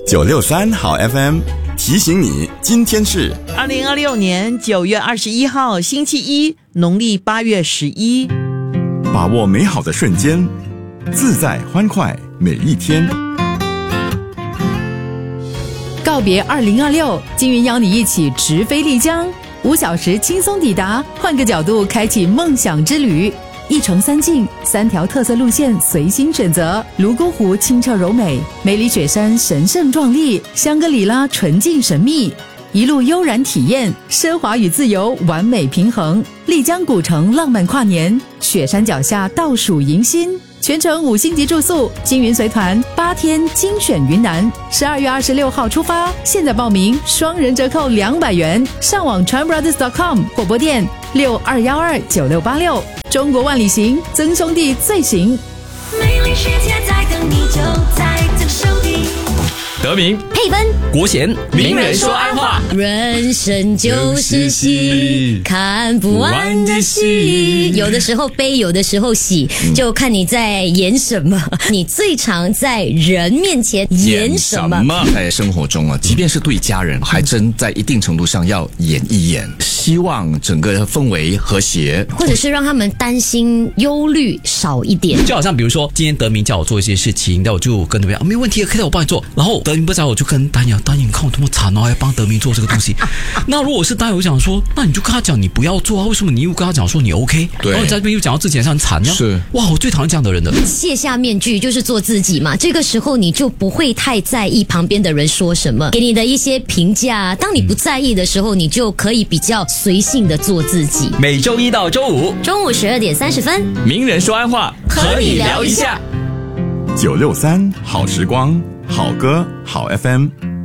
963好 FM 提醒你，今天是 2026年9月21号星期一，农历8月11。 把握美好的瞬间，自在欢快每一天。 告别2026，金云邀你一起直飞丽江，5小时轻松抵达，换个角度开启梦想之旅。1城3境，3条特色路线随心选择。泸沽湖清澈柔美，梅里雪山神圣壮丽，香格里拉纯净神秘。一路悠然体验，奢华与自由完美平衡。丽江古城浪漫跨年，雪山脚下倒数迎新。全程5星级住宿，金云随团8天精选云南，12月26号出发，现在报名双人折扣200元，上网 tranbrothers.com 或拨电62129686。中国万里行，曾兄弟最行。 美丽世界在等你，就在这手里。 德明、 佩芬、 国贤，名人说安话。 人生就是戏，看不完的戏。有的时候悲，有的时候喜，就看你在演什么。你最常在人面前演什么？ 在生活中啊，即便是对家人，还真在一定程度上要演一演，希望整个氛围和谐， 或者是让他们担心、忧虑少一点。 就好像比如说，今天德明叫我做一些事情，那我就跟德明没有问题，可以我帮你做。然后德明不知道，我就跟丹雅，你看我多么惨哦，还要帮德明做这个东西。那如果是丹雅，我想说，那你就跟他讲你不要做啊，为什么你又跟他讲说你 OK？ 对， 然后你在这边又讲到自己很惨呀。 是， 哇，我最讨厌这样的人的。 卸下面具就是做自己嘛，这个时候你就不会太在意旁边的人说什么，给你的一些评价。当你不在意的时候，你就可以比较随性的做自己。 每周一到周五中午12点30分， 名人说安话，和你聊一下。 963好时光，好歌好 FM。